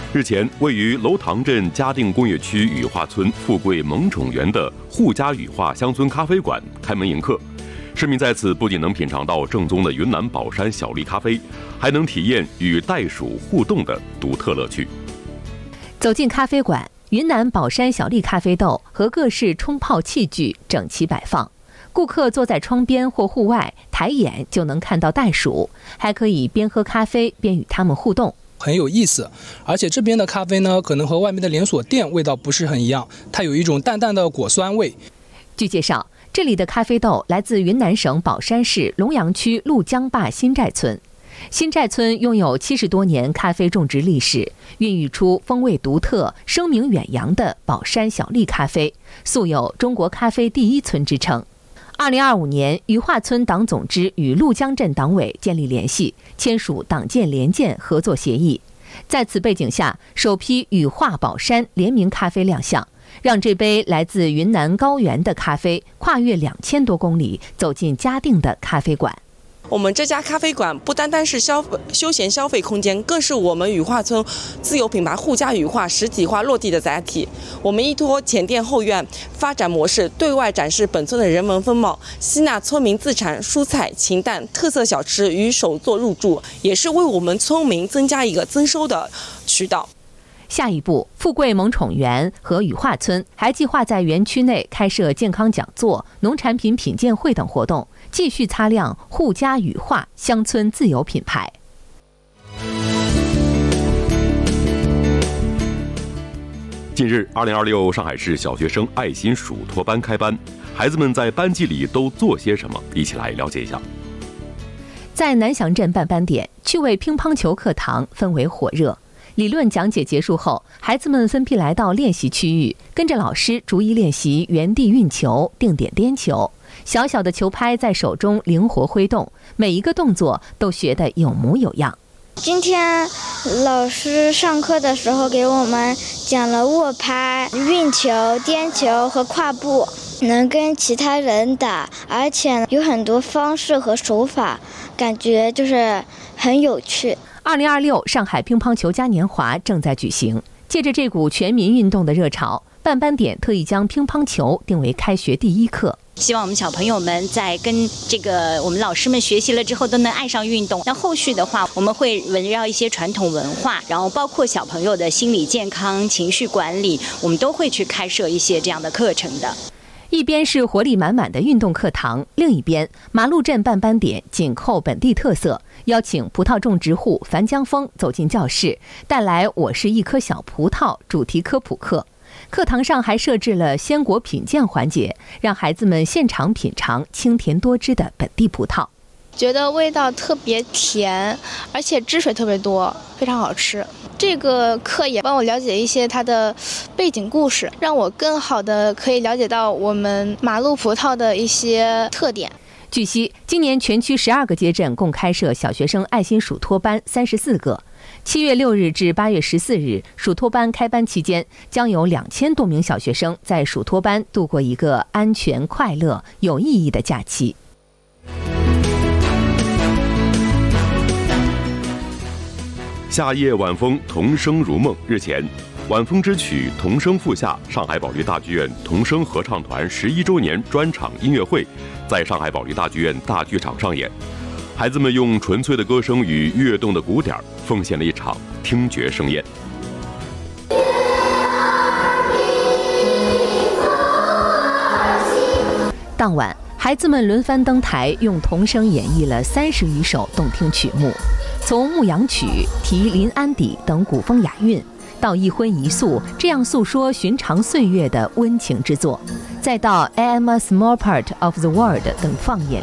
日前，位于楼塘镇嘉定工业区羽化村富贵萌宠园的沪家羽化乡村咖啡馆开门迎客，市民在此不仅能品尝到正宗的云南保山小粒咖啡，还能体验与袋鼠互动的独特乐趣。 走进咖啡馆，云南保山小粒咖啡豆和各式冲泡器具整齐摆放，顾客坐在窗边或户外，抬眼就能看到袋鼠，还可以边喝咖啡边与它们互动。 很有意思，而且这边的咖啡呢，可能和外面的连锁店味道不是很一样，它有一种淡淡的果酸味。 据介绍，这里的咖啡豆来自云南省保山市龙阳区陆江坝新寨村。新寨村拥有70多年咖啡种植历史，孕育出风味独特、声名远扬的保山小粒咖啡，素有中国咖啡第一村之称。2025年，羽化村党总支与陆江镇党委建立联系，签署党建联建合作协议。在此背景下，首批羽化保山联名咖啡亮相，让这杯来自云南高原的咖啡跨越2000多公里，走进嘉定的咖啡馆。 我们这家咖啡馆不单单是休闲消费空间，更是我们羽化村自有品牌沪家羽化实体化落地的载体。我们依托前店后院发展模式，对外展示本村的人文风貌，吸纳村民自产蔬菜、禽蛋、特色小吃与手作入驻，也是为我们村民增加一个增收的渠道。 下一步，富贵萌宠园和羽化村还计划在园区内开设健康讲座、农产品品鉴会等活动，继续擦亮沪家羽化乡村自有品牌。 近日，2026上海市小学生爱心暑托班开班，孩子们在班级里都做些什么？一起来了解一下。 在南翔镇办班点，趣味乒乓球课堂氛围火热。理论讲解结束后，孩子们分批来到练习区域，跟着老师逐一练习原地运球、定点颠球。小小的球拍在手中灵活挥动，每一个动作都学得有模有样。 今天老师上课的时候给我们讲了握拍、运球、颠球和跨步，能跟其他人打，而且有很多方式和手法，感觉就是很有趣。 2026上海乒乓球嘉年华正在举行，借着这股全民运动的热潮，办班点特意将乒乓球定为开学第一课。 希望我们小朋友们在跟我们老师们学习了之后，都能爱上运动。那后续的话，我们会围绕一些传统文化，然后包括小朋友的心理健康、情绪管理，我们都会去开设一些这样的课程的。 一边是活力满满的运动课堂，另一边马路镇办班点紧扣本地特色，邀请葡萄种植户樊江峰走进教室，带来我是一颗小葡萄主题科普课。课堂上还设置了鲜果品鉴环节，让孩子们现场品尝清甜多汁的本地葡萄。 觉得味道特别甜，而且汁水特别多，非常好吃。这个课也帮我了解一些它的背景故事，让我更好的可以了解到我们马路葡萄的一些特点。 据悉，今年全区12个街镇共开设小学生爱心暑托班34个。7月6日至8月14日，暑托班开班期间，将有2000多名小学生在暑托班度过一个安全、快乐、有意义的假期。 夏夜晚风，童声如梦。日前，晚风之曲童声赴夏上海保利大剧院童声合唱团11周年专场音乐会在上海保利大剧院大剧场上演。孩子们用纯粹的歌声与跃动的鼓点，奉献了一场听觉盛宴。 当晚，孩子们轮番登台，用童声演绎了30余首动听曲目，从牧羊曲、题临安邸等古风雅韵，到一荤一素这样诉说寻常岁月的温情之作，再到 I Am a Small Part of the World 等放眼